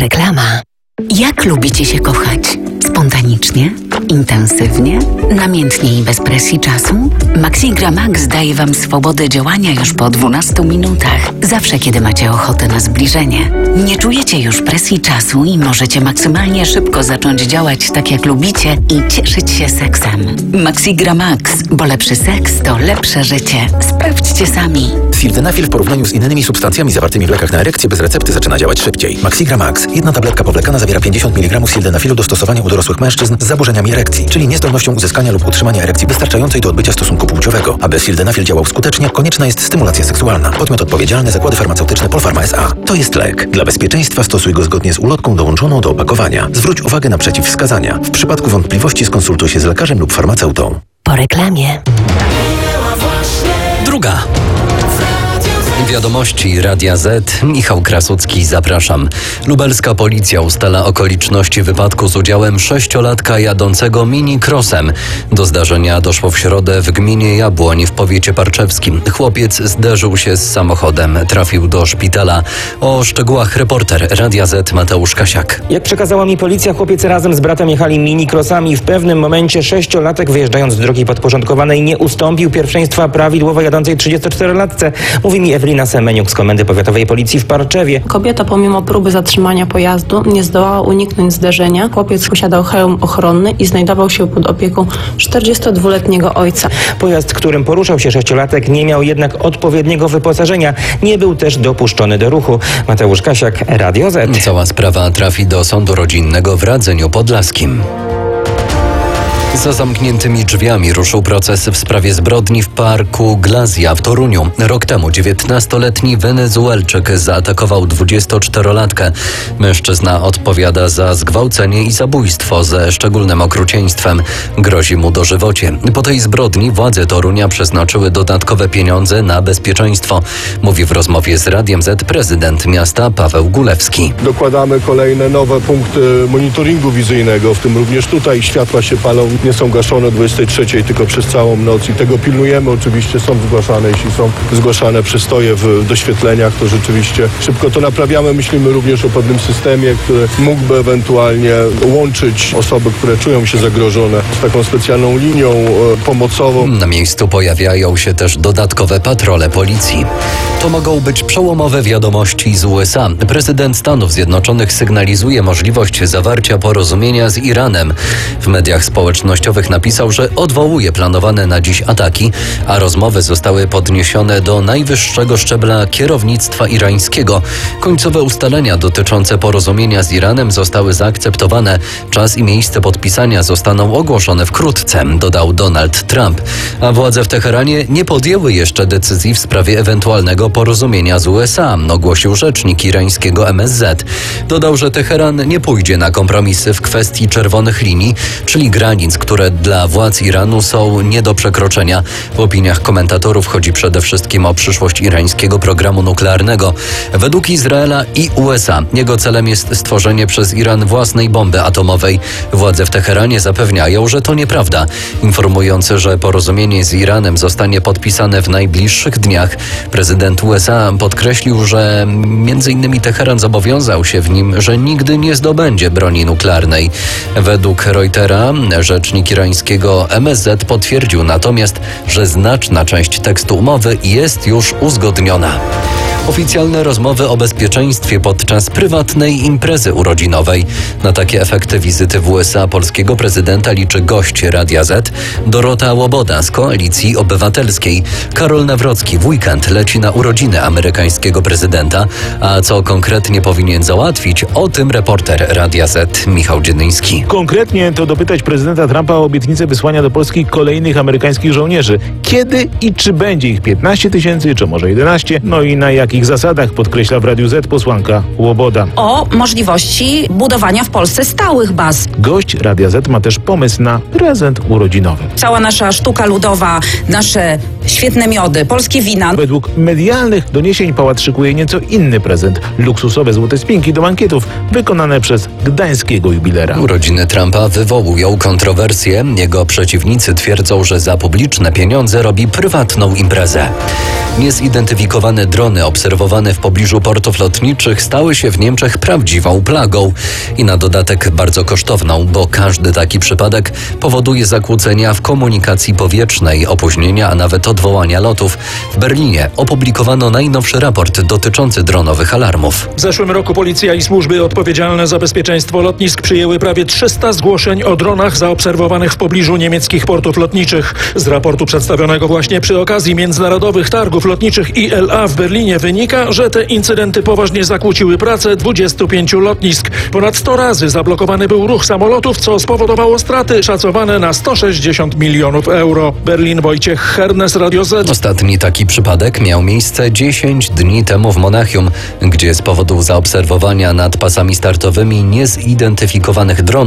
Reklama. Jak lubicie się kochać? Spontanicznie? Intensywnie? Namiętnie i bez presji czasu? Maxigra Max daje Wam swobodę działania już po 12 minutach. Zawsze, kiedy macie ochotę na zbliżenie. Nie czujecie już presji czasu i możecie maksymalnie szybko zacząć działać tak, jak lubicie i cieszyć się seksem. Maxigra Max, bo lepszy seks to lepsze życie. Sprawdźcie sami. Sildenafil w porównaniu z innymi substancjami zawartymi w lekach na erekcję bez recepty zaczyna działać szybciej. Maxigra Max. Jedna tabletka powlekana zawiera 50 mg sildenafilu do stosowania u dorosłych mężczyzn z zaburzeniami erekcji, czyli niezdolnością uzyskania lub utrzymania erekcji wystarczającej do odbycia stosunku płciowego. Aby sildenafil działał skutecznie, konieczna jest stymulacja seksualna. Podmiot odpowiedzialny: Zakłady Farmaceutyczne Polpharma S.A. To jest lek. Dla bezpieczeństwa stosuj go zgodnie z ulotką dołączoną do opakowania. Zwróć uwagę na przeciwwskazania. W przypadku wątpliwości skonsultuj się z lekarzem lub farmaceutą. Po reklamie. Druga. Wiadomości Radia Z. Michał Krasucki, zapraszam. Lubelska policja ustala okoliczności wypadku z udziałem 6-latka jadącego mini-crossem. Do zdarzenia doszło w środę w gminie Jabłoń w powiecie parczewskim. Chłopiec zderzył się z samochodem, trafił do szpitala. O szczegółach reporter Radia Z Mateusz Kasiak. Jak przekazała mi policja, chłopiec razem z bratem jechali mini-crossami. W pewnym momencie 6-latek, wyjeżdżając z drogi podporządkowanej, nie ustąpił pierwszeństwa prawidłowo jadącej 34-latce. Mówi mi Ewelina Semeniuk z Komendy Powiatowej Policji w Parczewie. Kobieta pomimo próby zatrzymania pojazdu nie zdołała uniknąć zderzenia. Chłopiec posiadał hełm ochronny i znajdował się pod opieką 42-letniego ojca. Pojazd, którym poruszał się 6-latek, nie miał jednak odpowiedniego wyposażenia. Nie był też dopuszczony do ruchu. Mateusz Kasiak, Radio Z. Cała sprawa trafi do sądu rodzinnego w Radzeniu Podlaskim. Za zamkniętymi drzwiami ruszył proces w sprawie zbrodni w parku Glazja w Toruniu. Rok temu 19-letni Wenezuelczyk zaatakował 24-latkę. Mężczyzna odpowiada za zgwałcenie i zabójstwo ze szczególnym okrucieństwem. Grozi mu dożywocie. Po tej zbrodni władze Torunia przeznaczyły dodatkowe pieniądze na bezpieczeństwo. Mówi w rozmowie z Radiem Z prezydent miasta Paweł Gulewski. Dokładamy kolejne nowe punkty monitoringu wizyjnego, w tym również tutaj światła się palą. Nie są gaszone o 23, tylko przez całą noc i tego pilnujemy. Oczywiście są zgłaszane, jeśli są zgłaszane przystoje w doświetleniach, to rzeczywiście szybko to naprawiamy. Myślimy również o pewnym systemie, który mógłby ewentualnie łączyć osoby, które czują się zagrożone z taką specjalną linią pomocową. Na miejscu pojawiają się też dodatkowe patrole policji. To mogą być przełomowe wiadomości z USA. Prezydent Stanów Zjednoczonych sygnalizuje możliwość zawarcia porozumienia z Iranem. W mediach społecznościowych napisał, że odwołuje planowane na dziś ataki, a rozmowy zostały podniesione do najwyższego szczebla kierownictwa irańskiego. Końcowe ustalenia dotyczące porozumienia z Iranem zostały zaakceptowane. Czas i miejsce podpisania zostaną ogłoszone wkrótce, dodał Donald Trump. A władze w Teheranie nie podjęły jeszcze decyzji w sprawie ewentualnego porozumienia z USA, ogłosił rzecznik irańskiego MSZ. Dodał, że Teheran nie pójdzie na kompromisy w kwestii czerwonych linii, czyli granic, które dla władz Iranu są nie do przekroczenia. W opiniach komentatorów chodzi przede wszystkim o przyszłość irańskiego programu nuklearnego. Według Izraela i USA jego celem jest stworzenie przez Iran własnej bomby atomowej. Władze w Teheranie zapewniają, że to nieprawda, informując, że porozumienie z Iranem zostanie podpisane w najbliższych dniach. Prezydent USA podkreślił, że m.in. Teheran zobowiązał się w nim, że nigdy nie zdobędzie broni nuklearnej. Według Reutera rzecznik irańskiego MSZ potwierdził natomiast, że znaczna część tekstu umowy jest już uzgodniona. Oficjalne rozmowy o bezpieczeństwie podczas prywatnej imprezy urodzinowej. Na takie efekty wizyty w USA polskiego prezydenta liczy gość Radia Z, Dorota Łoboda z Koalicji Obywatelskiej. Karol Nawrocki w weekend leci na urodziny amerykańskiego prezydenta. A co konkretnie powinien załatwić, o tym reporter Radia Z Michał Dziedyński. Konkretnie to dopytać prezydenta Trumpa o obietnicę wysłania do Polski kolejnych amerykańskich żołnierzy. Kiedy i czy będzie ich 15 000, czy może 11? No i na jakich zasadach, podkreśla w Radiu Z posłanka Łoboda. O możliwości budowania w Polsce stałych baz. Gość Radia Z ma też pomysł na prezent urodzinowy. Cała nasza sztuka ludowa, nasze świetne miody, polskie wina. Według medialnych doniesień pałac szykuje nieco inny prezent. Luksusowe złote spinki do bankietów wykonane przez gdańskiego jubilera. Urodziny Trumpa wywołują kontrowersje. Jego przeciwnicy twierdzą, że za publiczne pieniądze robi prywatną imprezę. Niezidentyfikowane drony obserwowane w pobliżu portów lotniczych stały się w Niemczech prawdziwą plagą i na dodatek bardzo kosztowną, bo każdy taki przypadek powoduje zakłócenia w komunikacji powietrznej, opóźnienia, a nawet odwołania lotów. W Berlinie opublikowano najnowszy raport dotyczący dronowych alarmów. W zeszłym roku policja i służby odpowiedzialne za bezpieczeństwo lotnisk przyjęły prawie 300 zgłoszeń o dronach zaobserwowanych w pobliżu niemieckich portów lotniczych. Z raportu przedstawionego właśnie przy okazji międzynarodowych targów lotniczych ILA w Berlinie wynika, że te incydenty poważnie zakłóciły pracę 25 lotnisk. Ponad 100 razy zablokowany był ruch samolotów, co spowodowało straty szacowane na 160 milionów euro. Berlin, Wojciech Hernes, Radio Z. Ostatni taki przypadek miał miejsce 10 dni temu w Monachium, gdzie z powodu zaobserwowania nad pasami startowymi niezidentyfikowanych dronów